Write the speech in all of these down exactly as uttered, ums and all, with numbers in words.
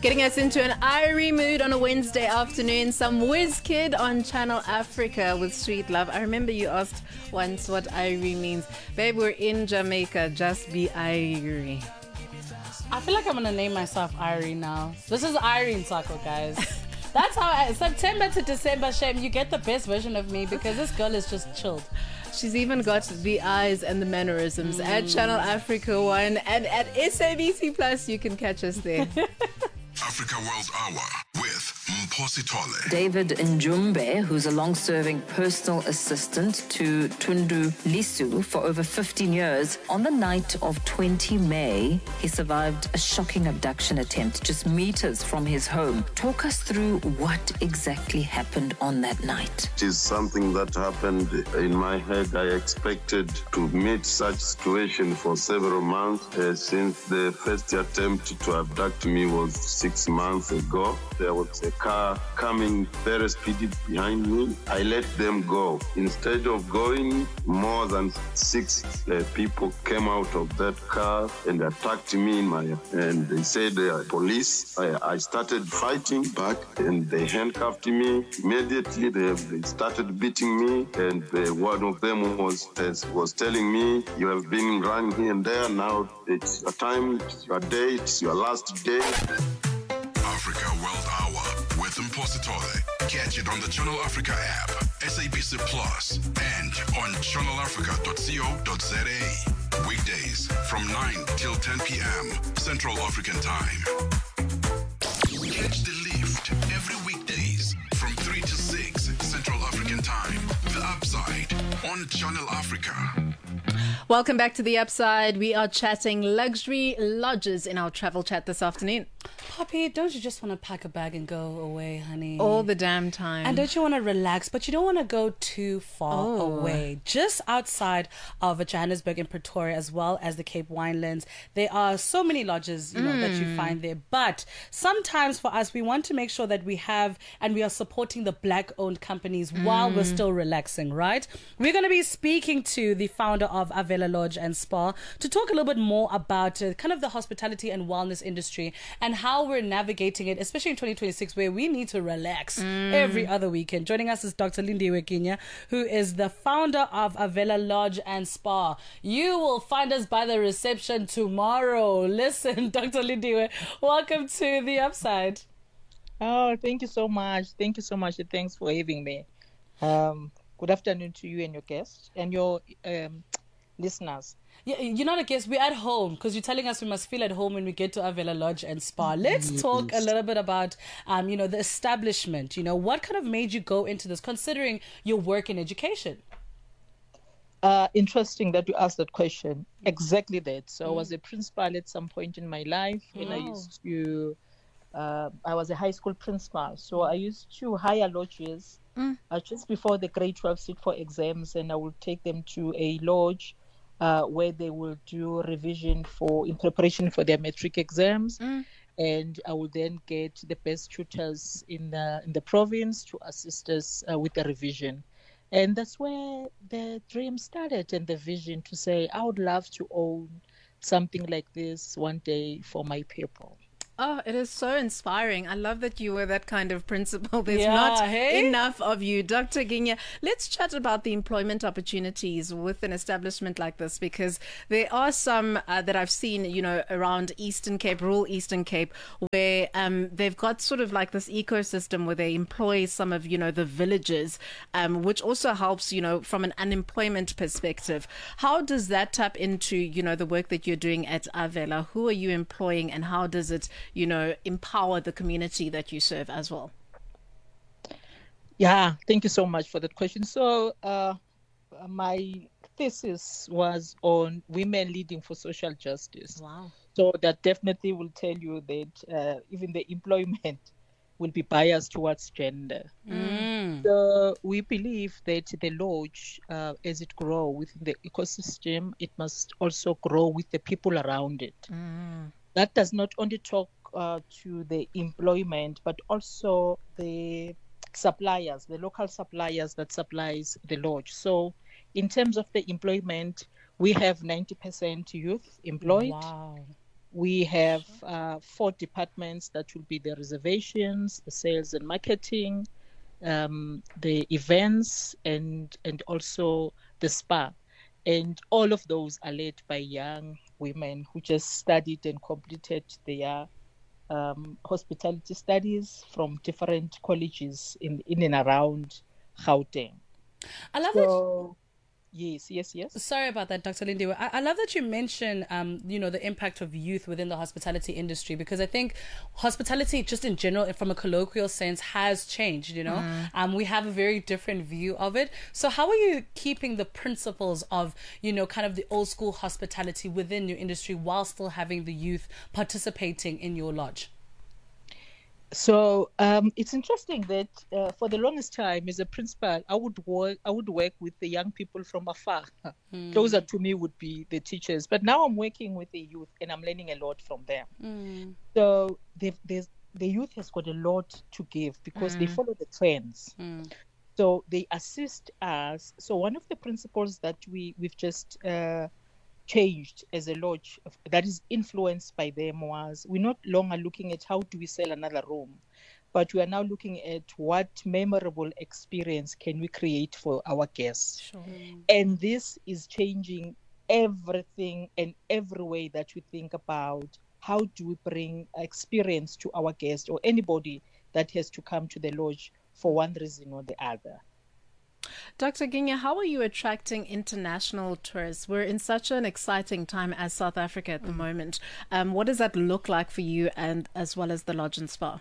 Getting us into an Irie mood on a Wednesday afternoon. Some WizKid on Channel Africa with Sweet Love. I remember you asked once what Irie means. Babe, we're in Jamaica. Just be Irie. I feel like I'm going to name myself Irie now. This is Irene Sako, guys. That's how I, September to December, Shem, you get the best version of me because this girl is just chilled. She's even got the eyes and the mannerisms mm. at Channel Africa One, and at S A B C Plus you can catch us there. Africa World Hour with Mphosi Tole. David Njumbe, who's a long-serving personal assistant to Tundu Lisu for over fifteen years, on the night of the twentieth of May, he survived a shocking abduction attempt just meters from his home. Talk us through what exactly happened on that night. It is something that happened in my head. I expected to meet such situation for several months uh, since the first attempt to abduct me was six months ago. There was a car coming very speedy behind me. I let them go. Instead of going, more than six uh, people came out of that car and attacked me in my, and they said uh, police. I, I started fighting back and they handcuffed me. Immediately they, they started beating me, and uh, one of them was was telling me, you have been running here and there, now it's your time, it's your day, it's your last day. Africa World Hour with Mphosi Tole. Catch it on the Channel Africa app, S A B C Plus, and on channel africa dot co dot za. Weekdays from nine till ten p.m. Central African Time. Catch the lift every weekdays from three to six Central African Time. The Upside on Channel Africa. Welcome back to The Upside. We are chatting luxury lodges in our travel chat this afternoon. Poppy, don't you just want to pack a bag and go away, honey? All the damn time. And don't you want to relax, but you don't want to go too far oh. away. Just outside of Johannesburg and Pretoria, as well as the Cape Winelands, there are so many lodges, you know, mm. that you find there. But sometimes for us, we want to make sure that we have and we are supporting the black-owned companies mm. while we're still relaxing, right? We're going to be speaking to the founder of Avela Lodge and Spa to talk a little bit more about uh, kind of the hospitality and wellness industry and how we're navigating it, especially in twenty twenty-six, where we need to relax mm. every other weekend. Joining us is Doctor Lindiwe Kinya, who is the founder of Avela Lodge and Spa. You will find us by the reception tomorrow. Listen, Doctor Lindiwe, welcome to The Upside. Oh, thank you so much. Thank you so much. Thanks for having me. Um, good afternoon to you and your guests and your um, listeners. Yeah, you're not a guest. We're at home because you're telling us we must feel at home when we get to Avela Lodge and Spa. Let's yes. talk a little bit about, um, you know, the establishment. You know, what kind of made you go into this, considering your work in education? Uh, interesting that you asked that question. Exactly that. So mm. I was a principal at some point in my life, and wow. I used to. Uh, I was a high school principal, so I used to hire lodges mm. uh, just before the grade twelve sit for exams, and I would take them to a lodge. Uh, where they will do revision for in preparation for their matric exams, mm. and I will then get the best tutors in the in the province to assist us uh, with the revision, and that's where the dream started and the vision to say I would love to own something like this one day for my people. Oh, it is so inspiring. I love that you were that kind of principal. There's yeah, not hey? enough of you. Doctor Kinya, let's chat about the employment opportunities with an establishment like this, because there are some uh, that I've seen, you know, around Eastern Cape, rural Eastern Cape, where um, they've got sort of like this ecosystem where they employ some of, you know, the villagers, um, which also helps, you know, from an unemployment perspective. How does that tap into, you know, the work that you're doing at Avela? Who are you employing, and how does it, you know, empower the community that you serve as well? Yeah, thank you so much for that question. So uh, my thesis was on women leading for social justice. Wow. So that definitely will tell you that uh, even the employment will be biased towards gender. Mm. So we believe that the lodge, uh, as it grows within the ecosystem, it must also grow with the people around it. Mm. That does not only talk uh, to the employment, but also the suppliers, the local suppliers that supplies the lodge. So in terms of the employment, we have ninety percent youth employed. Wow. We have uh, four departments that will be the reservations, the sales and marketing, um, the events, and and also the spa. And all of those are led by young women who just studied and completed their um, hospitality studies from different colleges in, in and around Gauteng. I love So, yes, yes, yes. that. Sorry about that, Doctor Lindiwe. I, I love that you mention, um, you know, the impact of youth within the hospitality industry, because I think hospitality, just in general, from a colloquial sense, has changed. You know, mm. um, we have a very different view of it. So, how are you keeping the principles of, you know, kind of the old school hospitality within your industry while still having the youth participating in your lodge? So um, it's interesting that uh, for the longest time, as a principal, I would work. I would work with the young people from afar. Mm. Closer to me would be the teachers. But now I'm working with the youth, and I'm learning a lot from them. Mm. So the youth has got a lot to give because mm. they follow the trends. Mm. So they assist us. So one of the principles that we we've just uh, changed as a lodge that is influenced by them was we're not longer looking at how do we sell another room, but we are now looking at what memorable experience can we create for our guests. Sure. And this is changing everything and every way that we think about how do we bring experience to our guests or anybody that has to come to the lodge for one reason or the other. Doctor Ginya, how are you attracting international tourists? We're in such an exciting time as South Africa at the mm. moment. Um, what does that look like for you and as well as the Lodge and Spa?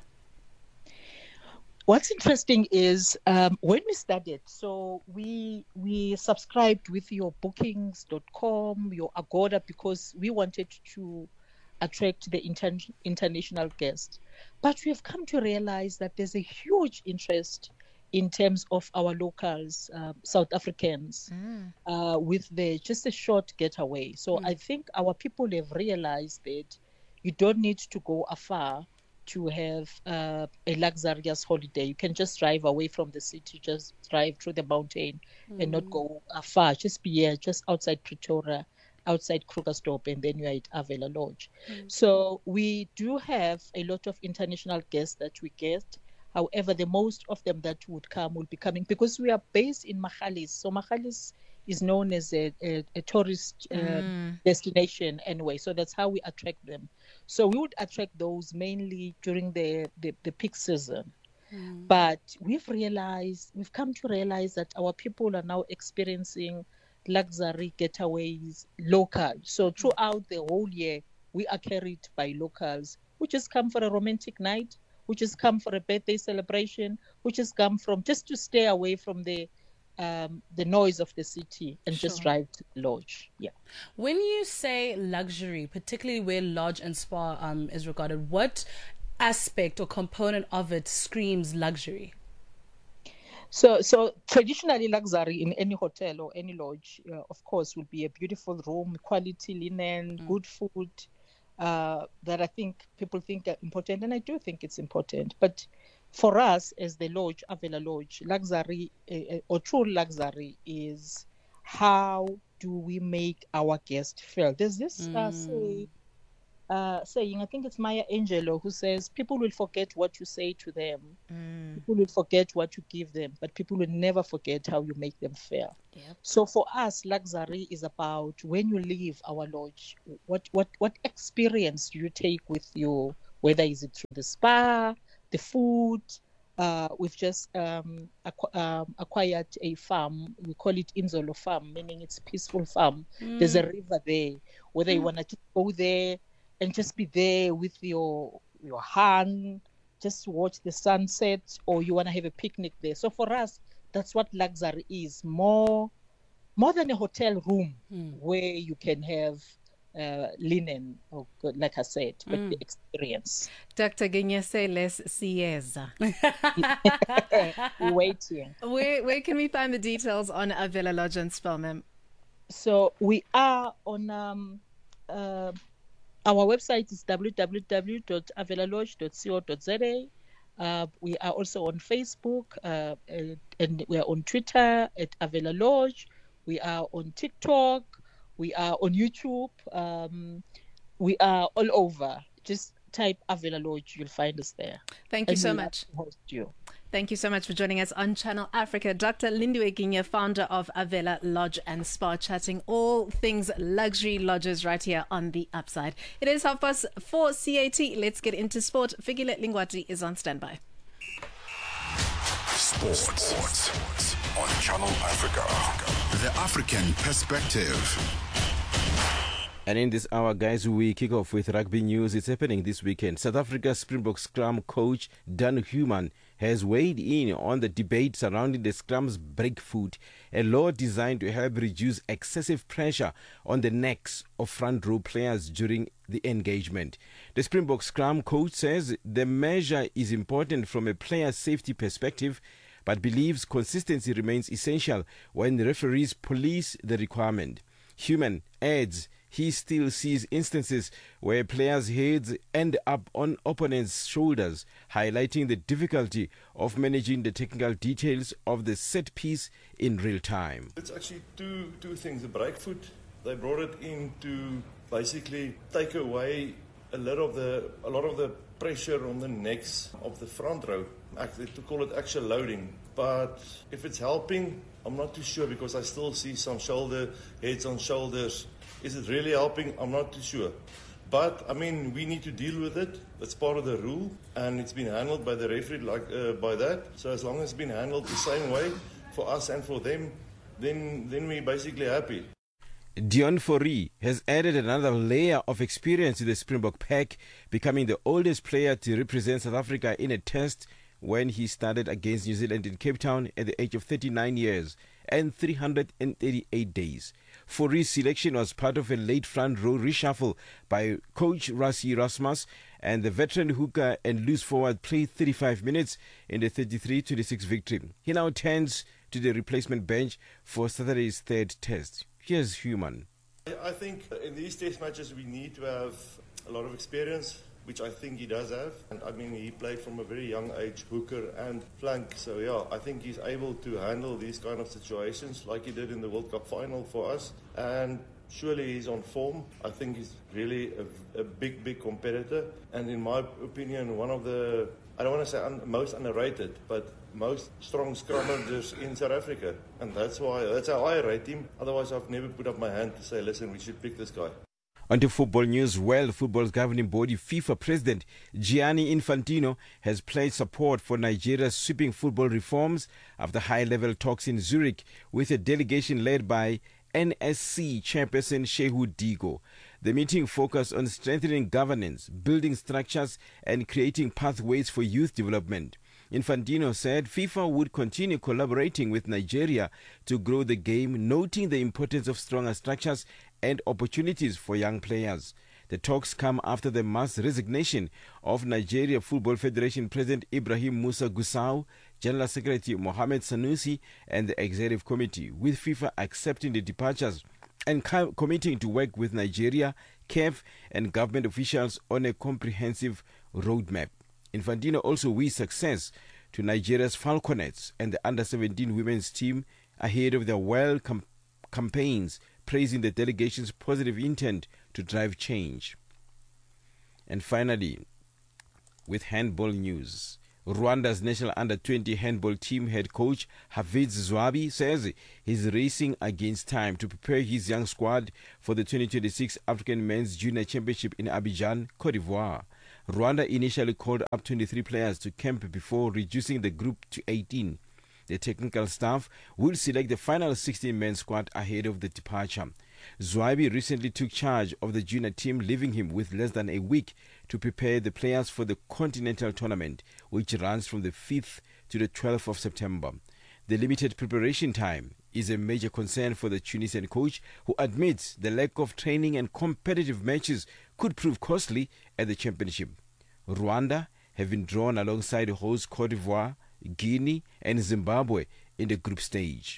What's interesting is um, when we started, so we we subscribed with your bookings dot com, your Agoda, because we wanted to attract the inter- international guests. But we have come to realize that there's a huge interest in terms of our locals, uh, South Africans, mm. uh, with the just a short getaway. So mm. I think our people have realized that you don't need to go afar to have uh, a luxurious holiday. You can just drive away from the city, just drive through the mountain mm. and not go afar. Just be here, just outside Pretoria, outside Krugersdorp, and then you're at Avila Lodge. Mm. So we do have a lot of international guests that we get. However, the most of them that would come will be coming because we are based in Magalies. So Magalies is known as a, a, a tourist uh, mm. destination anyway. So that's how we attract them. So we would attract those mainly during the, the, the peak season. Mm. But we've realized, we've come to realize that our people are now experiencing luxury getaways local. So throughout the whole year, we are carried by locals who just come for a romantic night, who just come for a birthday celebration, who just come from just to stay away from the um, the noise of the city and sure. just drive to the lodge. Yeah. When you say luxury, particularly where Lodge and Spa um, is regarded, what aspect or component of it screams luxury? So, so traditionally luxury in any hotel or any lodge, uh, of course, will be a beautiful room, quality linen, mm. good food. Uh, that I think people think are important, and I do think it's important. But for us, as the lodge, Avila Lodge, luxury uh, or true luxury is how do we make our guests feel? There's this mm. uh, say, uh, saying, I think it's Maya Angelou, who says, people will forget what you say to them. Mm. People will forget what you give them, but people will never forget how you make them feel. Yep. So for us, luxury is about when you leave our lodge, what, what, what experience do you take with you, whether is it through the spa, the food. Uh, we've just um, aqu- um, acquired a farm. We call it Inzolo Farm, meaning it's peaceful farm. Mm. There's a river there. Whether mm. you want to just go there and just be there with your your hand, just watch the sunset, or you want to have a picnic there. So for us, that's what luxury is. More, more than a hotel room mm. where you can have uh, linen, or like I said, but mm. the experience. Doctor Ginya, say less sieza. Waiting. Where where can we find the details on Avila Lodge and Spa, ma'am? So we are on um, uh, our website is w w w dot avila lodge dot co dot z a. Uh, we are also on Facebook, uh, and, and we are on Twitter at Avila Lodge. We are on TikTok. We are on YouTube. Um, we are all over. Just type Avela Lodge, you'll find us there. Thank you And so we'll much. host you. Thank you so much for joining us on Channel Africa. Doctor Lindiwe Ginya, founder of Avela Lodge and Spa, chatting all things luxury lodges right here on The Upside. It is half past four C A T. Let's get into sport. Fikile Lingwati is on standby. Sports, Sports on Channel Africa. The African perspective. And in this hour, guys, we kick off with rugby news. It's happening this weekend. South Africa Springbok Scrum coach Dan Human has weighed in on the debate surrounding the Scrum's breakfoot, a law designed to help reduce excessive pressure on the necks of front row players during the engagement. The Springbok Scrum coach says the measure is important from a player safety perspective, but believes consistency remains essential when the referees police the requirement. Human adds he still sees instances where players' heads end up on opponents' shoulders, highlighting the difficulty of managing the technical details of the set piece in real time. It's actually two two things. The breakfoot, they brought it in to basically take away a lot of the a lot of the pressure on the necks of the front row, actually to call it actual loading. But if it's helping, I'm not too sure, because I still see some shoulder heads on shoulders. Is it really helping? I'm not too sure. But, I mean, we need to deal with it. That's part of the rule, and it's been handled by the referee like uh, by that. So as long as it's been handled the same way for us and for them, then then we're basically happy. Dion Fourie has added another layer of experience to the Springbok pack, becoming the oldest player to represent South Africa in a test when he started against New Zealand in Cape Town at the age of thirty-nine years and three hundred thirty-eight days. Fourie's selection was part of a late front row reshuffle by coach Rassie Erasmus, and the veteran hooker and loose forward played thirty-five minutes in the thirty-three twenty-six victory. He now turns to the replacement bench for Saturday's third test. Here's Human. I think in these test matches we need to have a lot of experience, which I think he does have. And I mean, he played from a very young age, hooker and flank. So yeah, I think he's able to handle these kind of situations like he did in the World Cup final for us. And surely he's on form. I think he's really a, a big, big competitor. And in my opinion, one of the, I don't want to say un, most underrated, but most strong scrummagers in South Africa. And that's why, that's how I rate him. Otherwise, I've never put up my hand to say, listen, we should pick this guy. On to football news. World Football's governing body, FIFA President Gianni Infantino, has pledged support for Nigeria's sweeping football reforms after high-level talks in Zurich with a delegation led by N S C chairperson Shehu Digo. The meeting focused on strengthening governance, building structures, and creating pathways for youth development. Infantino said FIFA would continue collaborating with Nigeria to grow the game, noting the importance of stronger structures and opportunities for young players. The talks come after the mass resignation of Nigeria Football Federation President Ibrahim Musa Gusau, General Secretary Mohamed Sanusi, and the Executive Committee, with FIFA accepting the departures and co- committing to work with Nigeria, C A F, and government officials on a comprehensive roadmap. Infantino also wished success to Nigeria's Falconets and the under seventeen women's team ahead of their world com- campaigns, praising the delegation's positive intent to drive change. And finally, with handball news, Rwanda's national under twenty handball team head coach Hafiz Zouabi says he's racing against time to prepare his young squad for the twenty twenty-six African Men's Junior Championship in Abidjan, Cote d'Ivoire. Rwanda initially called up twenty-three players to camp before reducing the group to eighteen. The technical staff will select the final sixteen-man squad ahead of the departure. Zouabi recently took charge of the junior team, leaving him with less than a week to prepare the players for the Continental Tournament, which runs from the fifth to the twelfth of September. The limited preparation time is a major concern for the Tunisian coach, who admits the lack of training and competitive matches could prove costly at the championship. Rwanda have been drawn alongside host Cote d'Ivoire, Guinea and Zimbabwe in the group stage.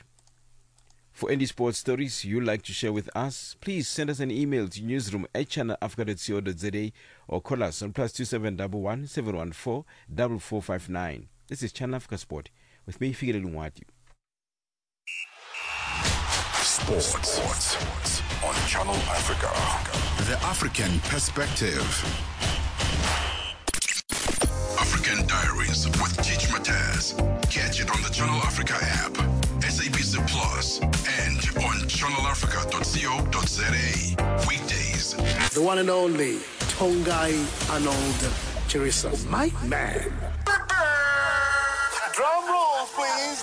For any sports stories you'd like to share with us, please send us an email to newsroom at channel africa dot co dot za or call us on plus two seven one one seven one four four four five nine. This is Channel Africa Sport with me, Fikile Lungwati. Sports on Channel Africa. The African Perspective. African Diaries with Teach Mataz. Catch it on the Channel Africa app, S A B C Plus, and on channel africa dot co dot za. Weekdays. The one and only Tongai Arnold Chirisa. My man. Drum roll, please.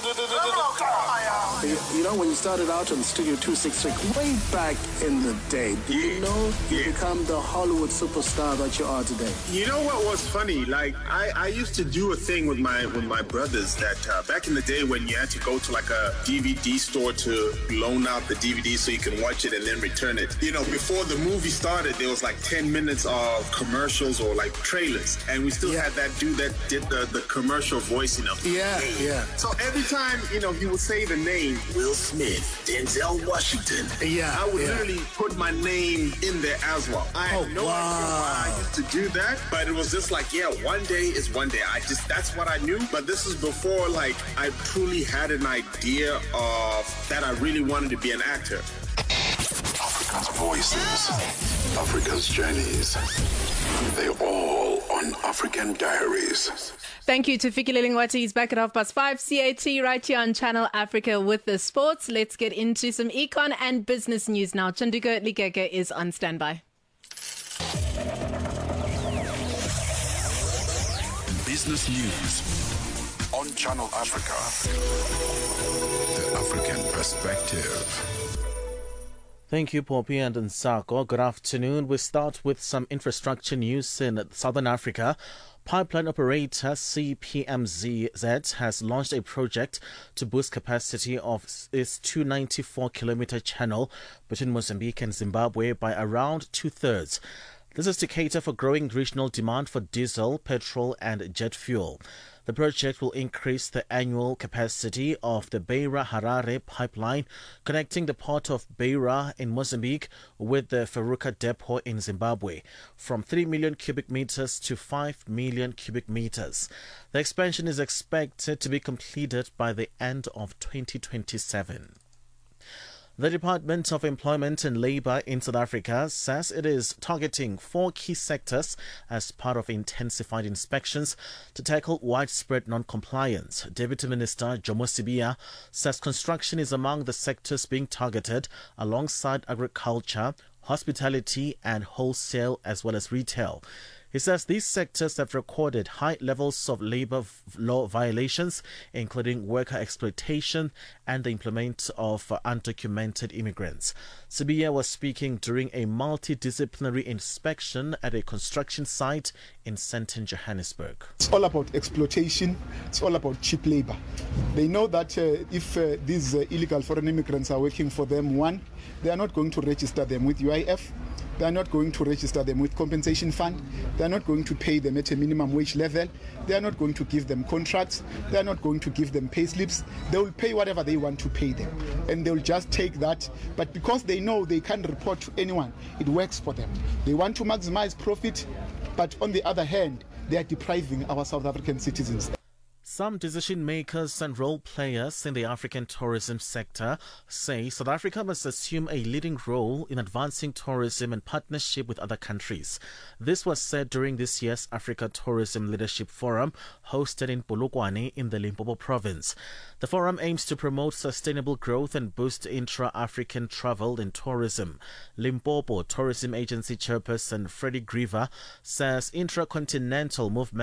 You, you know, when you started out on Studio two sixty-six, way back in the day, did Yeah, you know you yeah. become the Hollywood superstar that you are today? You know what was funny? Like I, I used to do a thing with my with my brothers that uh, back in the day when you had to go to like a D V D store to loan out the D V D so you can watch it and then return it. You know, before the movie started, there was like ten minutes of commercials or like trailers, and we still Yeah. had that dude that did the, the commercial voice, you know. Yeah, yeah. So every time, you know, he would say the name Will Smith, Denzel Washington. Yeah, I would yeah. literally put my name in there as well. I had Oh, no idea why wow. I used to do that, but it was just like, yeah, one day is one day. I just, that's what I knew. But this is before, like, I truly had an idea of that I really wanted to be an actor. Africa's voices, Africa's journeys. They're all on African Diaries. Thank you to Fikile Lingwati. He's back at half past five C A T right here on Channel Africa with the sports. Let's get into some econ and business news now. Chanduko Likeke is on standby. Business news on Channel Africa. The African Perspective. Thank you, Poppy and Nsako. Good afternoon. We start with some infrastructure news in Southern Africa. Pipeline operator C P M Z has launched a project to boost capacity of its two hundred ninety-four kilometer channel between Mozambique and Zimbabwe by around two-thirds. This is to cater for growing regional demand for diesel, petrol and jet fuel. The project will increase the annual capacity of the Beira-Harare pipeline, connecting the port of Beira in Mozambique with the Feruka depot in Zimbabwe, from three million cubic meters to five million cubic meters. The expansion is expected to be completed by the end of twenty twenty-seven. The Department of Employment and Labour in South Africa says it is targeting four key sectors as part of intensified inspections to tackle widespread non-compliance. Deputy Minister Jomo Sibiya says construction is among the sectors being targeted alongside agriculture, hospitality and wholesale as well as retail. He says these sectors have recorded high levels of labor law violations, including worker exploitation and the employment of undocumented immigrants. Sibiya was speaking during a multidisciplinary inspection at a construction site in Sandton, Johannesburg. It's all about exploitation. It's all about cheap labor. They know that uh, if uh, these uh, illegal foreign immigrants are working for them, one, they are not going to register them with U I F. They are not going to register them with compensation fund. They are not going to pay them at a minimum wage level. They are not going to give them contracts. They are not going to give them pay slips. They will pay whatever they want to pay them. And they will just take that. But because they know they can't report to anyone, it works for them. They want to maximize profit, but on the other hand, they are depriving our South African citizens. Some decision makers and role players in the African tourism sector say South Africa must assume a leading role in advancing tourism in partnership with other countries. This was said during this year's Africa Tourism Leadership Forum hosted in Polokwane in the Limpopo province. The forum aims to promote sustainable growth and boost intra-African travel and tourism. Limpopo Tourism Agency chairperson Freddie Griever says intra-continental movement